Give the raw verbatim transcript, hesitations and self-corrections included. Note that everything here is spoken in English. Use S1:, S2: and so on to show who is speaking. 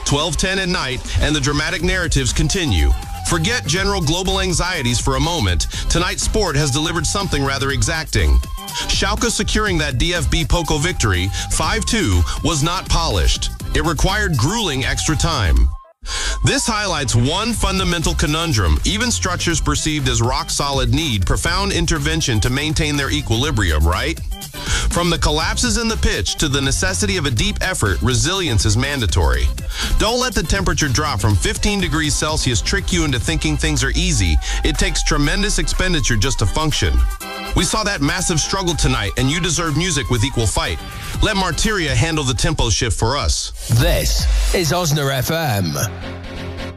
S1: twelve ten at night, and the dramatic narratives continue. Forget general global anxieties for a moment. Tonight's sport has delivered something rather exacting. Schalke securing that D F B Pokal victory, five two, was not polished. It required grueling extra time. This highlights one fundamental conundrum. Even structures perceived as rock-solid need profound intervention to maintain their equilibrium, right? From the collapses in the pitch to the necessity of a deep effort, resilience is mandatory. Don't let the temperature drop from fifteen degrees Celsius trick you into thinking things are easy. It takes tremendous expenditure just to function. We saw that massive struggle tonight, and you deserve music with equal fight. Let Martyria handle the tempo shift for us.
S2: This is Osna F M.